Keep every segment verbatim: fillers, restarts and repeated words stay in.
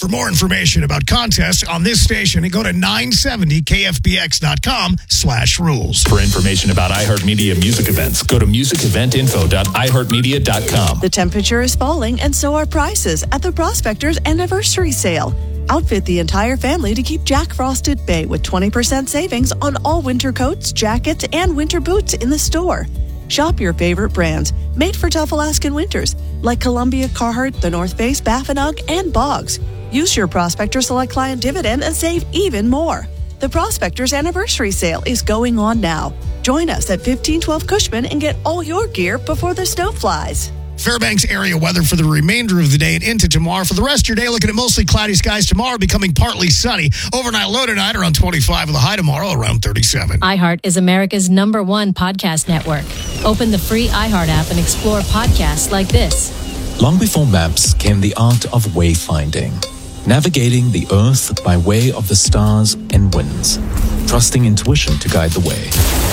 For more information about contests on this station, go to nine seventy K F B X dot com slash rules. For information about iHeartMedia music events, go to music event info dot i heart media dot com. The temperature is falling, and so are prices at the Prospectors Anniversary Sale. Outfit the entire family to keep Jack Frost at bay with twenty percent savings on all winter coats, jackets, and winter boots in the store. Shop your favorite brands, made for tough Alaskan winters, like Columbia, Carhartt, The North Face, Baffin' Ugg, and Boggs. Use your Prospector Select Client dividend and save even more. The Prospectors Anniversary Sale is going on now. Join us at fifteen twelve Cushman and get all your gear before the snow flies. Fairbanks area weather for the remainder of the day and into tomorrow. For the rest of your day, looking at mostly cloudy skies tomorrow, becoming partly sunny. Overnight low tonight around twenty-five with a high tomorrow around thirty-seven. iHeart is America's number one podcast network. Open the free iHeart app and explore podcasts like this. Long before maps came the art of wayfinding. Navigating the earth by way of the stars and winds. Trusting intuition to guide the way.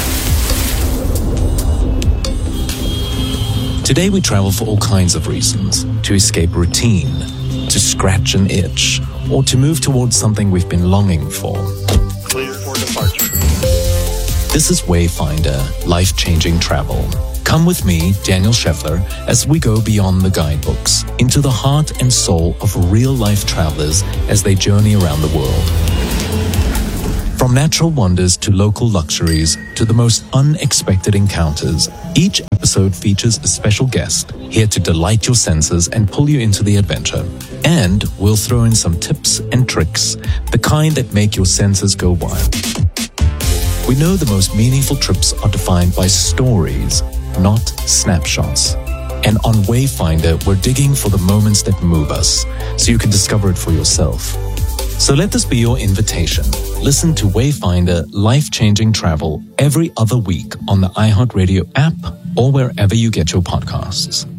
Today we travel for all kinds of reasons. To escape routine, to scratch an itch, or to move towards something we've been longing for. Clear for departure. This is Wayfinder, life-changing travel. Come with me, Daniel Scheffler, as we go beyond the guidebooks, into the heart and soul of real-life travelers as they journey around the world. From natural wonders to local luxuries to the most unexpected encounters, each episode features a special guest here to delight your senses and pull you into the adventure. And we'll throw in some tips and tricks, the kind that make your senses go wild. We know the most meaningful trips are defined by stories, not snapshots. And on Wayfinder, we're digging for the moments that move us, so you can discover it for yourself. So let this be your invitation. Listen to Wayfinder Life-Changing Travel every other week on the iHeartRadio app or wherever you get your podcasts.